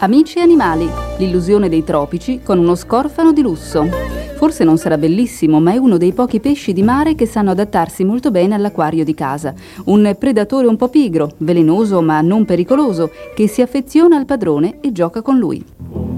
Amici animali, l'illusione dei tropici con uno scorfano di lusso. Forse non sarà bellissimo, ma è uno dei pochi pesci di mare che sanno adattarsi molto bene all'acquario di casa. Un predatore un po' pigro, velenoso ma non pericoloso, che si affeziona al padrone e gioca con lui.